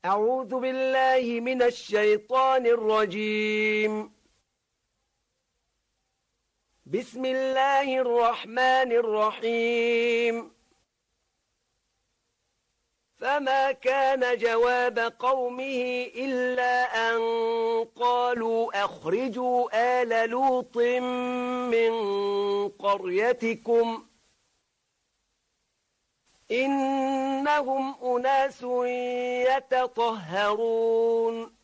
أعوذ بالله من الشيطان الرجيم. بسم الله الرحمن الرحيم. فما كان جواب قومه إلا أن قالوا أخرجوا آل لوط من قريتكم إنهم أناس يتطهرون